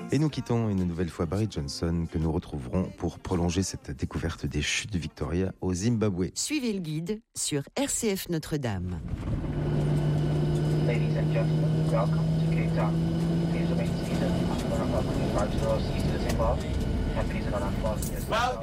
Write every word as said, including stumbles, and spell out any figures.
Et nous quittons une nouvelle fois Barry Johnson, que nous retrouverons pour prolonger cette découverte des chutes de Victoria au Zimbabwe. Suivez le guide sur R C F Notre-Dame. Ladies and gentlemen, welcome to Cape Town. Please remain seated until one of our clean vibes rows east to the Zimbabwe, and please do not unfasten your seatbelt.